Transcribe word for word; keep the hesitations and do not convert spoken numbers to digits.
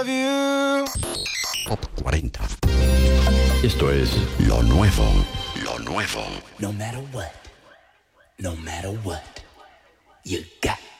Top cuarenta. Esto es lo nuevo, lo nuevo. No matter what, no matter what, you got